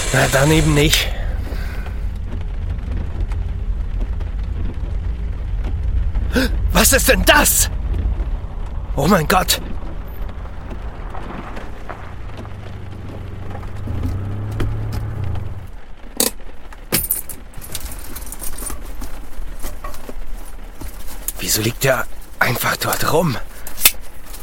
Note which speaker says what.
Speaker 1: Na, dann eben nicht. Was ist denn das? Oh mein Gott! Wieso liegt er einfach dort rum?